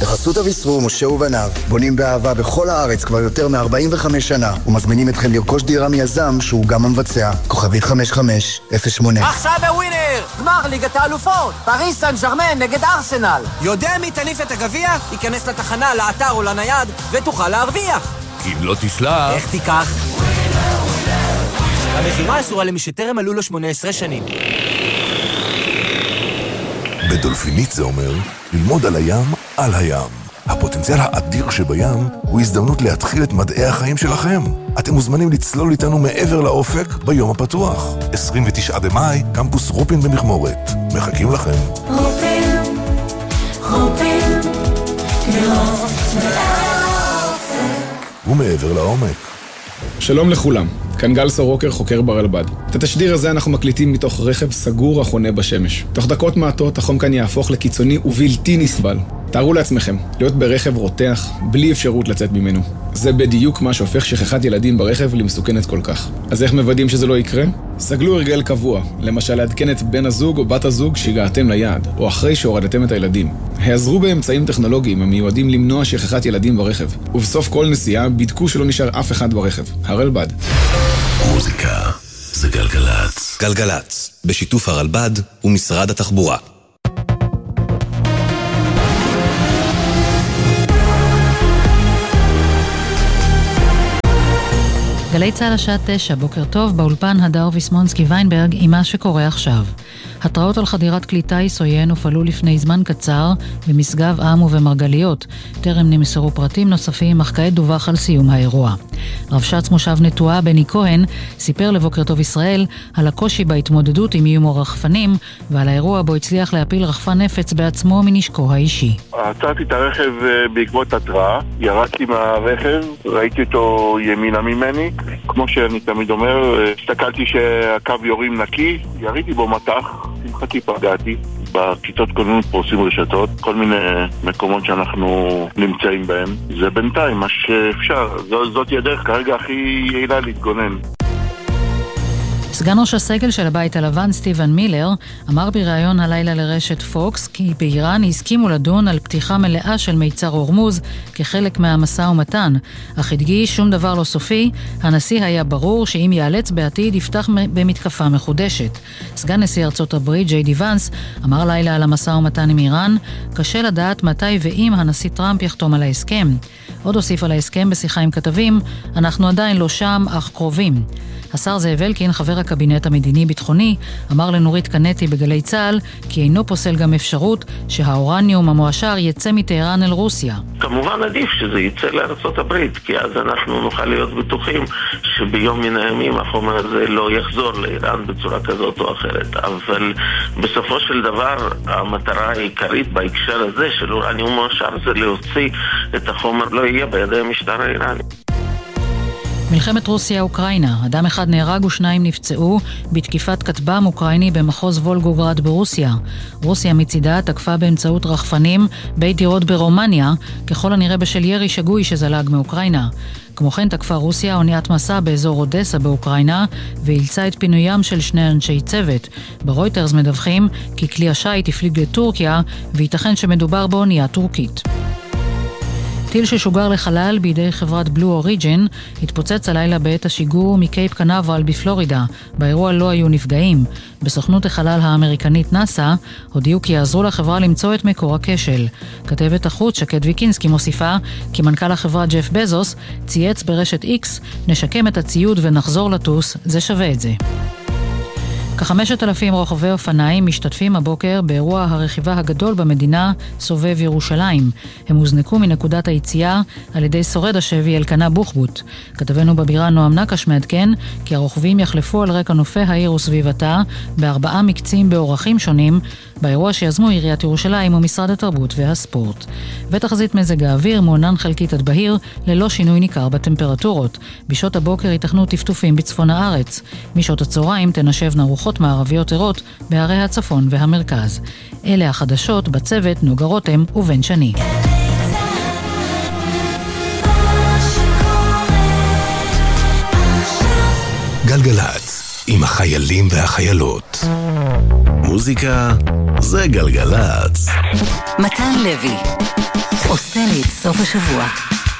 בחסות אביסרו, משה ובניו, בונים באהבה בכל הארץ כבר יותר מ-45 שנה, ומזמינים אתכם לרכוש דירה מיזם שהוא גם המבצע. כוכבית 5508. עכשיו בווינר! גמר ליגת האלופות! פריס סן ז'רמן נגד ארסנל! יודע מי תניף את הגביע? ייכנס לתחנה, לאתר או לנייד, ותוכל להרוויח! כי אם לא תשלח... איך תיקח? המחירה אסורה למי שטרם מלאו לו 18 שנים. בדולפינית זה אומר ללמוד על הים, על הים. הפוטנציאל האדיר שבים הוא הזדמנות להתחיל את מדעי החיים שלכם. אתם מוזמנים לצלול איתנו מעבר לאופק ביום הפתוח. 29 במאי, קמפוס רופין במכמורת. מחכים לכם. רופין, לראות לאופק. ומעבר לעומק. שלום לכולם, כאן גל סורוקר, חוקר ברלב"ד. את התשדיר הזה אנחנו מקליטים מתוך רכב סגור החונה בשמש. תוך דקות מעטות החום כאן יהפוך לקיצוני ובלתי נסבל. תארו לעצמכם, להיות ברכב רותח, בלי אפשרות לצאת ממנו. זה בדיוק מה שהופך שכחת ילדים ברכב למסוכנת כל כך. אז איך מוודאים שזה לא יקרה? סגלו הרגל קבוע, למשל לעדכן את בן הזוג או בת הזוג שהגעתם ליעד, או אחרי שהורדתם את הילדים. העזרו באמצעים טכנולוגיים המיועדים למנוע שכחת ילדים ברכב. ובסוף כל נסיעה בדקו שלא נשאר אף אחד ברכב. הרלב"ד. מוזיקה זה גלגלץ. גלגלץ, בשיתוף הרלב"ד ומשרד התחבורה. גלי צהל השעה 9, בוקר טוב, באולפן הדר ויסמונסקי ויינברג עם מה שקורה עכשיו. התראות על חדירת כלי טיס עוין הופעלו לפני זמן קצר במשגב עם ובמרגליות. טרם נמסרו פרטים נוספים, אך כעת דווח על סיום האירוע. רבש"ץ מושב נטועה בני כהן סיפר לבוקר טוב ישראל על הקושי בהתמודדות עם איום הרחפנים ועל האירוע בו הצליח להפיל רחפן נפץ בעצמו מנשקו האישי. עצרתי את הרכב בעקבות התראה, ירדתי מהרכב, ראיתי אותו ימינה ממני, כמו שאני תמיד אומר, הסתכלתי שהקו יורים נקי, יריתי בו מתח, שמחתי פגעתי. בכיתות כוננות פורסים רשתות, כל מיני מקומות שאנחנו נמצאים בהם. זה בינתיים, מה שאפשר. זאת הדרך כרגע הכי יעילה להתגונן. סגן ראש הסגל של הבית הלבן סטיבן מילר אמר בריאיון הלילה לרשת פוקס כי באיראן הסכימו לדון על פתיחה מלאה של מיצר הורמוז כחלק מהמשא ומתן, אך הדגיש שום דבר לא סופי. הנשיא היה ברור שאם ייאלץ בעתיד יפתח במתקפה מחודשת. סגן נשיא ארצות הברית ג'יי די ונס אמר לילה על המשא ומתן עם איראן קשה לדעת מתי ואם הנשיא טראמפ יחתום על ההסכם. עוד הוסיף על ההסכם בשיחה עם כתבים, אנחנו עדיין לא שם אך קרובים. השר זאב אלקין, חבר הקבינט המדיני-ביטחוני, אמר לנורית קנטי בגלי צהל כי אינו פוסל גם אפשרות שהאורניום המואשר יצא מטהרן אל רוסיה. כמובן עדיף שזה יצא לארצות הברית, כי אז אנחנו נוכל להיות בטוחים שביום מן הימים החומר הזה לא יחזור לאיראן בצורה כזאת או אחרת. אבל בסופו של דבר המטרה העיקרית בהקשר הזה של אורניום מואשר זה להוציא את החומר, לא יהיה בידי המשטר האיראני. מלחמת רוסיה-אוקראינה. אדם אחד נהרג ושניים נפצעו בתקיפת כטב"ם אוקראיני במחוז וולגוגרד ברוסיה. רוסיה מצידה תקפה באמצעות רחפנים בית דירות ברומניה, ככל הנראה בשל ירי שגוי שזלג מאוקראינה. כמו כן תקפה רוסיה אוניית מסע באזור אודסה באוקראינה ואילצה את פינוים של שני אנשי צוות. ברויטרס מדווחים כי כלי השיט הפליג לטורקיה וייתכן שמדובר באונייה טורקית. טיל ששוגר לחלל בידי חברת בלו אוריג'ן התפוצץ הלילה בעת השיגור מקייפ קנברל בפלורידה. באירוע לא היו נפגעים. בסוכנות החלל האמריקנית נאסא הודיעו כי יעזרו לחברה למצוא את מקור הכשל. כתבת החוץ שקד ויקינסקי מוסיפה כי מנכ"ל החברה ג'ף בזוס צייץ ברשת X, נשקם את הציוד ונחזור לטוס, זה שווה את זה. כ-5,000 רוכבי אופניים משתתפים הבוקר באירוע הרכיבה הגדול במדינה סובב ירושלים. הם הוזנקו מנקודת היציאה על ידי שורד השבי אלקנה בוחבוט. כתבנו בבירה נועם נקש מעדכן כי הרוכבים יחלפו על רקע נופי העיר וסביבתה ב4 מקצים באורחים שונים באירוע שיזמו עיריית ירושלים ומשרד התרבות והספורט. ותחזית מזג האוויר מעונן חלקית עד בהיר ללא שינוי ניכר בטמפרטורות. בשעות הבוקר ייתכנו טפטופים בצפון הארץ. משעות הצהריים תנשבנה רוחות מערביות ערות בערי הצפון והמרכז. אלה החדשות בצוות נוגה רותם ובן שני. גלגלץ עם החיילים והחיילות. מוזיקה זה גלגלץ. מתן לוי סוף השבוע.